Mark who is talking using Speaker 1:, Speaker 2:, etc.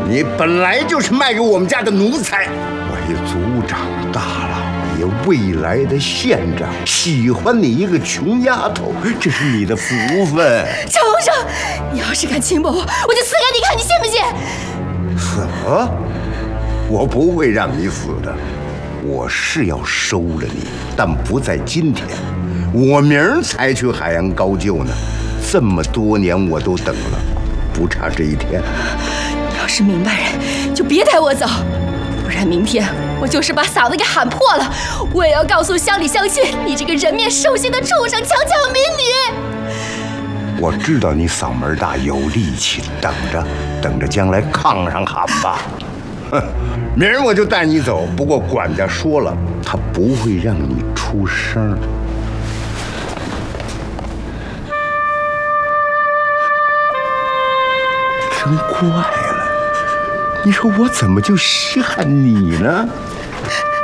Speaker 1: 你本来就是卖给我们家的奴才。
Speaker 2: 为族长大老爷未来的县长喜欢你一个穷丫头，这是你的福分。
Speaker 3: 赵皇上，你要是敢轻薄我，我就死给你看，你信不信？
Speaker 2: 死？我不会让你死的。我是要收了你，但不在今天。我明儿才去海洋高就呢。这么多年我都等了，不差这一天。
Speaker 3: 你要是明白人，就别带我走，不然明天我就是把嗓子给喊破了，我也要告诉乡里乡亲，你这个人面兽心的畜生，强抢民女。
Speaker 2: 我知道你嗓门大，有力气，等着将来炕上喊吧。哼，明儿我就带你走。不过管家说了，他不会让你出声。真怪了，你说我怎么就稀罕你呢？